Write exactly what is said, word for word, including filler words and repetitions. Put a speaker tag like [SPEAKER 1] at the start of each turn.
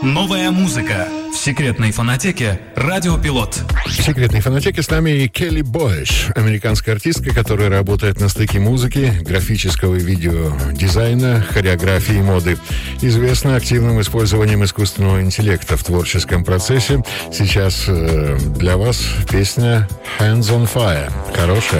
[SPEAKER 1] Новая музыка в секретной фонотеке «Радио Пилот».
[SPEAKER 2] В секретной фонотеке с нами Келли Бойш, американская артистка, которая работает на стыке музыки, графического и видеодизайна, хореографии и моды. Известна активным использованием искусственного интеллекта в творческом процессе. Сейчас э, для вас песня «Hands on Fire». Хорошая.